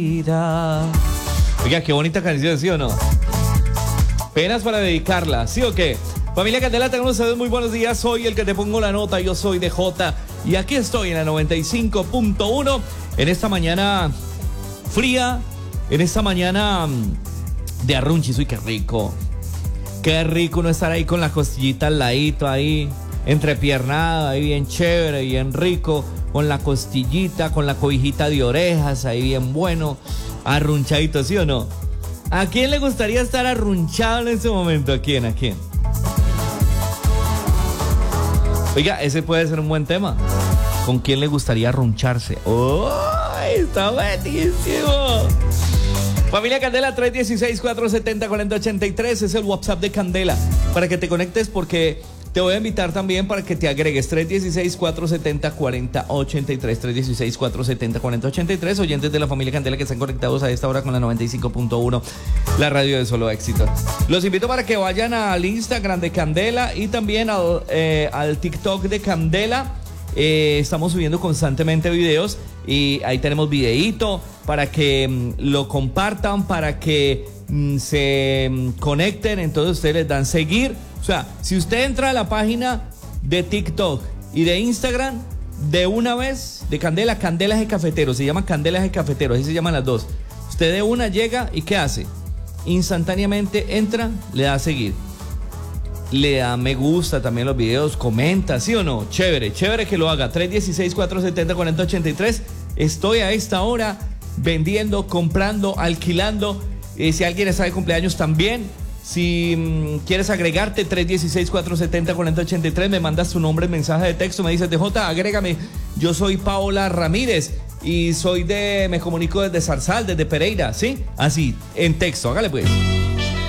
Oiga, qué bonita canción, ¿sí o no? Penas para dedicarla, ¿sí o qué? Familia Candela, tengan ustedes muy buenos días. Soy el que te pongo la nota, yo soy DJ y aquí estoy en la 95.1 en esta mañana fría, en esta mañana de arrunchis. Uy, qué rico. Qué rico uno estar ahí con la costillita al ladito, ahí entrepiernada, ahí bien chévere, bien rico, con la costillita, con la cobijita de orejas, ahí bien bueno, arrunchadito, ¿sí o no? ¿A quién le gustaría estar arrunchado en este momento? ¿A quién? ¿A quién? Oiga, ese puede ser un buen tema. ¿Con quién le gustaría arruncharse? ¡Oh! ¡Está buenísimo! Familia Candela, 316-470-4083 es el WhatsApp de Candela para que te conectes, porque te voy a invitar también para que te agregues. 316-470-4083 316-470-4083 oyentes de la familia Candela que están conectados a esta hora con la 95.1, la radio de solo éxito. Los invito para que vayan al Instagram de Candela y también al TikTok de Candela. Estamos subiendo constantemente videos y ahí tenemos videíto para que lo compartan, para que se conecten. Entonces ustedes les dan seguir. O sea, si usted entra a la página de TikTok y de Instagram de una vez, de Candela, Candela Eje Cafetero, se llama Candela Eje Cafetero, así se llaman las dos. Usted de una llega y ¿qué hace? Instantáneamente entra, le da a seguir, le da me gusta también los videos, comenta, ¿sí o no? Chévere, chévere que lo haga. 316-470-4083. Estoy a esta hora vendiendo, comprando, alquilando. Si alguien está de cumpleaños también, si quieres agregarte, 316-470-4083, me mandas tu nombre en mensaje de texto, me dices, DJ, agrégame, yo soy Paola Ramírez y me comunico desde Zarzal, desde Pereira, ¿sí? Así, en texto, hágale pues.